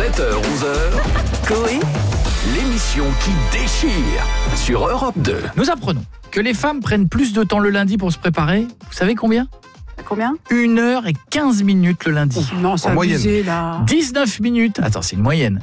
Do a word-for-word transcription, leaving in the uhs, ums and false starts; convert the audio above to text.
sept heures onze heures, Coé, l'émission qui déchire sur Europe deux. Nous apprenons que les femmes prennent plus de temps le lundi pour se préparer. Vous savez combien ? combien ? une heure et quinze minutes le lundi. Non, c'est En abusé là. dix-neuf minutes. Attends, c'est une moyenne.